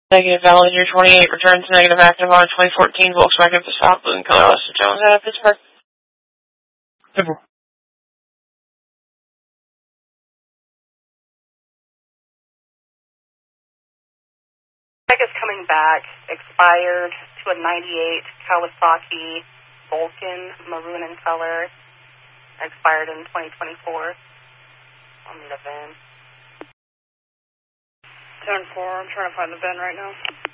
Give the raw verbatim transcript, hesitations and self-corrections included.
Negative valid year twenty-eight, returns negative active on twenty fourteen Volkswagen Passat, blue in color, Lester Jones out of Pittsburgh. Super. Check is coming back, expired to a ninety-eight Kawasaki Vulcan, maroon in color, expired in twenty twenty-four. I'll need a V I N. ten four, I'm trying to find the V I N right now.